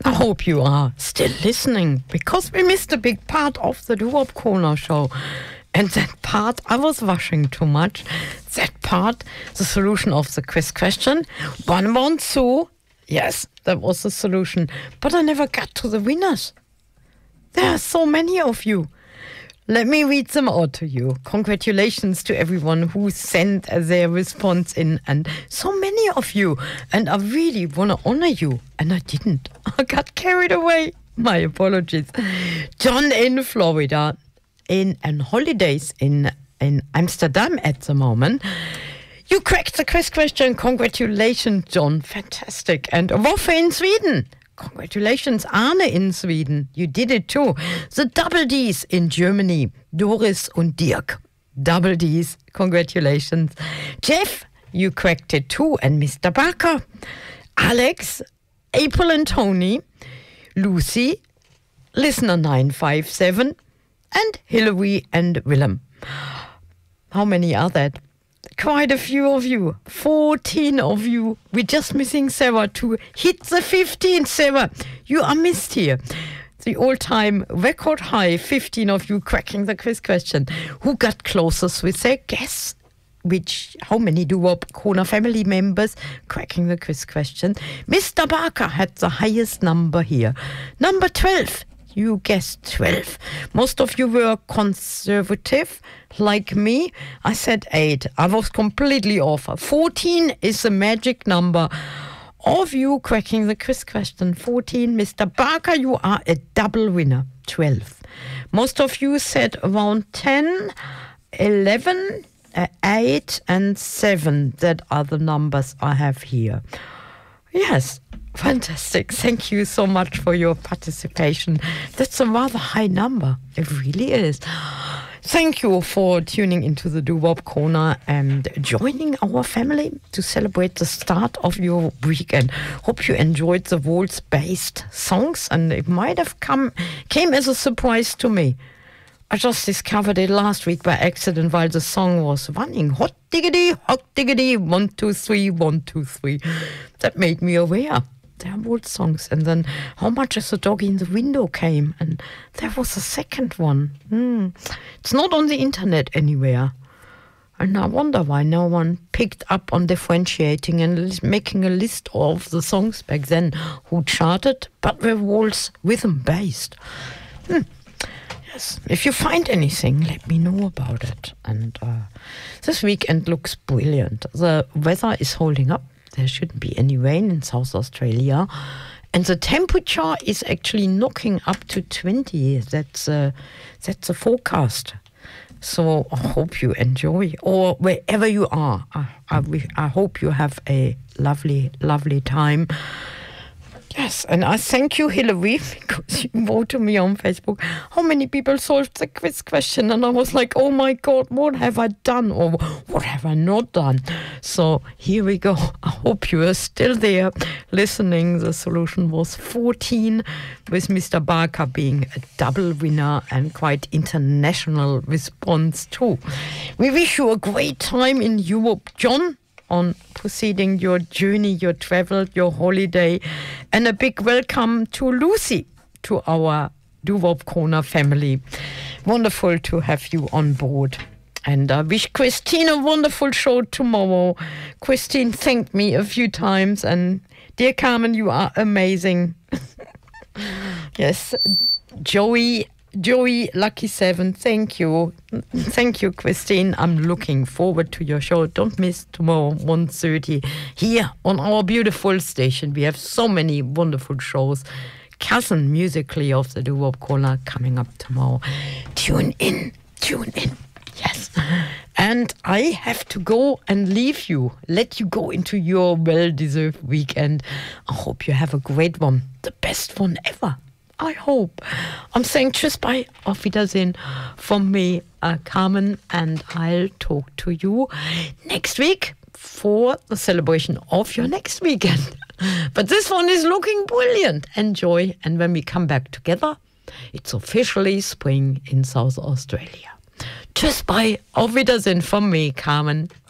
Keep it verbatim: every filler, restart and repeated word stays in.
I hope you are still listening, because we missed a big part of the Doo-Wop Corner show. And that part, I was washing too much. That part, the solution of the quiz question. One, one, two. Yes, that was the solution. But I never got to the winners. There are so many of you. Let me read them out to you. Congratulations to everyone who sent their response in, and so many of you. And I really want to honor you. And I didn't. I got carried away. My apologies. John in Florida, in on holidays in, in Amsterdam at the moment. You cracked the quiz question. Congratulations, John. Fantastic. And Woffe in Sweden. Congratulations, Arne in Sweden. You did it too. The Double Ds in Germany. Doris und Dirk. Double Ds. Congratulations. Jeff, you cracked it too. And Mister Barker. Alex, April and Tony. Lucy, Listener nine five seven. And Hillary and Willem. How many are that? Quite a few of you. fourteen of you. We're just missing Sarah to hit the fifteen. Sarah, you are missed here. The all-time record high, fifteen of you cracking the quiz question. Who got closest with their guess? Which, how many Doo-Wop Corner family members cracking the quiz question? Mister Barker had the highest number here. Number twelve. You guessed twelve. Most of you were conservative, like me. I said eight. I was completely off. fourteen is the magic number of you cracking the quiz question. fourteen. Mister Barker, you are a double winner. twelve. Most of you said around ten, eleven, uh, eight, and seven. That are the numbers I have here. Yes. Fantastic. Thank you so much for your participation. That's a rather high number. It really is. Thank you for tuning into the Doo-Wop Corner and joining our family to celebrate the start of your weekend. Hope you enjoyed the waltz-based songs, and it might have come came as a surprise to me. I just discovered it last week by accident while the song was running. Hot diggity, hot diggity, one, two, three, one, two, three. That made me aware. There are waltz songs. And then How Much Is the Dog in the Window came. And there was a second one. Hmm. It's not on the internet anywhere. And I wonder why no one picked up on differentiating and making a list of the songs back then who charted, but were waltz rhythm based. Hmm. Yes. If you find anything, let me know about it. And uh, this weekend looks brilliant. The weather is holding up. There shouldn't be any rain in South Australia. And the temperature is actually knocking up to twenty. That's, uh, that's a forecast. So I hope you enjoy. Or wherever you are, I, I, I hope you have a lovely, lovely time. Yes, and I thank you, Hillary, because you wrote to me on Facebook how many people solved the quiz question. And I was like, oh my God, what have I done? Or what have I not done? So here we go. I hope you are still there listening. The solution was fourteen, with Mister Barker being a double winner and quite international response too. We wish you a great time in Europe, John, on proceeding your journey, your travel, your holiday. And a big welcome to Lucy, to our Doo-Wop Corner family. Wonderful to have you on board. And I wish Christine a wonderful show tomorrow. Christine thanked me a few times. And dear Carmen, you are amazing. Yes, Joey... Joey, Lucky Seven, thank you. Thank you, Christine. I'm looking forward to your show. Don't miss tomorrow, one thirty, here on our beautiful station. We have so many wonderful shows. Cousin musically of the Doo-Wop Corner coming up tomorrow. Tune in, tune in. Yes. And I have to go and leave you, let you go into your well-deserved weekend. I hope you have a great one, the best one ever. I hope. I'm saying tschüss, bye, auf Wiedersehen from me, uh, Carmen, and I'll talk to you next week for the celebration of your next weekend. But this one is looking brilliant. Enjoy. And when we come back together, it's officially spring in South Australia. Tschüss, bye, auf Wiedersehen from me, Carmen.